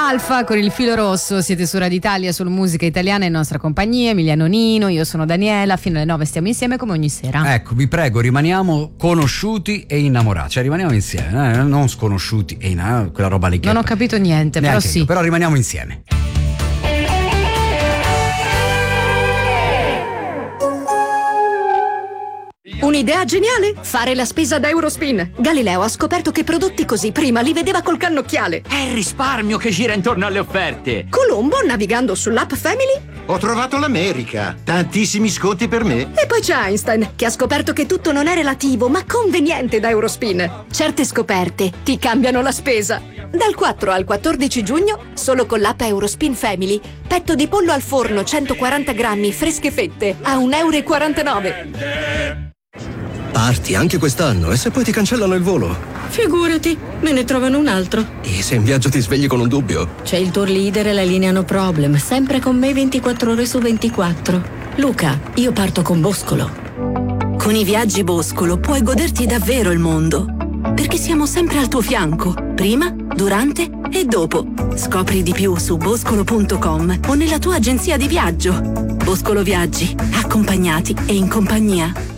Alfa con il filo rosso, siete su Radio Italia, sul Musica Italiana in nostra compagnia. Emiliano Nino, io sono Daniela, fino alle 9 stiamo insieme come ogni sera. Ecco, vi prego, rimaniamo conosciuti e innamorati, cioè rimaniamo insieme, non sconosciuti e innamorati, quella roba lì che... Non ho capito niente, però sì. Però rimaniamo insieme. Un'idea geniale? Fare la spesa da Eurospin. Galileo ha scoperto che prodotti così prima li vedeva col cannocchiale. È il risparmio che gira intorno alle offerte. Colombo, navigando sull'app Family, ho trovato l'America. Tantissimi sconti per me. E poi c'è Einstein, che ha scoperto che tutto non è relativo, ma conveniente da Eurospin. Certe scoperte ti cambiano la spesa. Dal 4 al 14 giugno, solo con l'app Eurospin Family, petto di pollo al forno 140 grammi, fresche fette, a €1,49. Parti anche quest'anno e se poi ti cancellano il volo? Figurati, me ne trovano un altro. E se in viaggio ti svegli con un dubbio? C'è il tour leader e la linea No Problem, sempre con me 24 ore su 24. Luca, io parto con Boscolo. Con i viaggi Boscolo puoi goderti davvero il mondo, perché siamo sempre al tuo fianco, prima, durante e dopo. Scopri di più su boscolo.com o nella tua agenzia di viaggio. Boscolo Viaggi, accompagnati e in compagnia.